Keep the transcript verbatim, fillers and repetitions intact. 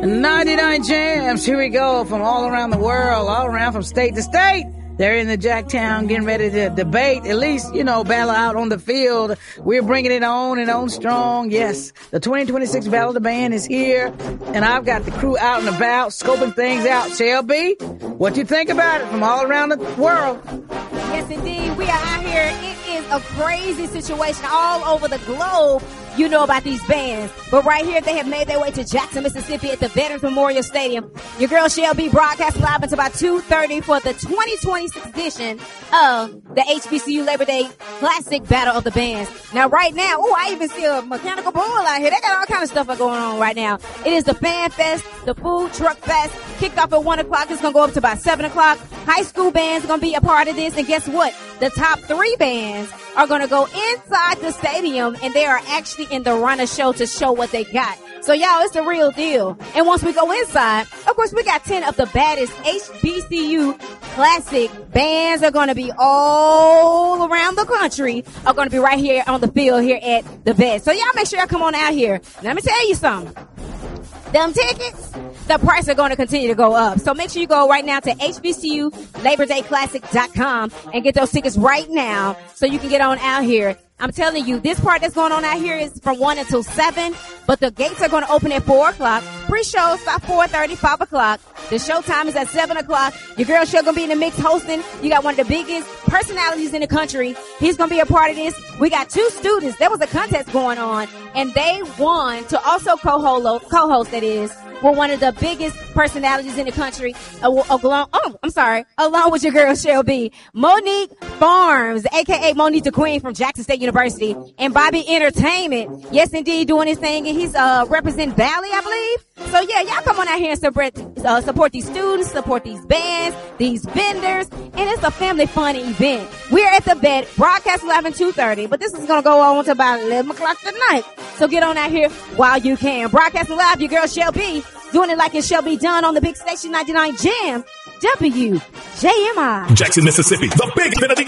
ninety-nine Jams, here we go, from all around the world, all around from state to state. They're in the Jacktown getting ready to debate, at least, you know, battle out on the field. We're bringing it on and on strong. Yes, the twenty twenty-six Battle of the Band is here, and I've got the crew out and about, scoping things out. Shelby, what you think about it from all around the world? Yes, indeed. We are out here. It is a crazy situation all over the globe. You know about these bands. But right here, they have made their way to Jackson, Mississippi at the Veterans Memorial Stadium. Your girl Shelby broadcast live until about two thirty for the twenty twenty-six edition of the H B C U Labor Day Classic Battle of the Bands. Now, right now, oh, I even see a mechanical bull out here. They got all kind of stuff going on right now. It is the Fan Fest, the Food Truck Fest, kicked off at one o'clock. It's going to go up to about seven o'clock. High school bands are going to be a part of this. And guess what? The top three bands are going to go inside the stadium, and they are actually in the runner show to show what they got. So, y'all, it's the real deal. And once we go inside, of course, we got ten of the baddest H B C U classic bands are going to be all around the country, are going to be right here on the field here at the Vet. So, y'all make sure y'all come on out here. Let me tell you something. Them tickets, the price are going to continue to go up. So make sure you go right now to H B C U Labor Day Classic dot com and get those tickets right now so you can get on out here. I'm telling you, this part that's going on out here is from one until seven, but the gates are going to open at four o'clock. Pre-show starts four thirty, five o'clock. The show time is at seven o'clock. Your girl show going to be in the mix hosting. You got one of the biggest personalities in the country. He's going to be a part of this. We got two students. There was a contest going on, and they won to also co-host, co-host that is, with one of the biggest personalities in the country, along, oh, I'm sorry, along with your girl Shelby, Monique Farms, aka Monique the Queen from Jackson State University, and Bobby Entertainment. Yes, indeed, doing his thing, and he's uh representing Valley, I believe. So yeah, y'all come on out here and support uh, support these students, support these bands, these vendors, and it's a family fun event. We're at the Vet, broadcast live at two thirty, but this is gonna go on to about eleven o'clock tonight. So get on out here while you can. Broadcasting live, your girl Shelby, doing it like it shall be done on the big station ninety-nine Jam, W J M I. Jackson, Mississippi, the big event of the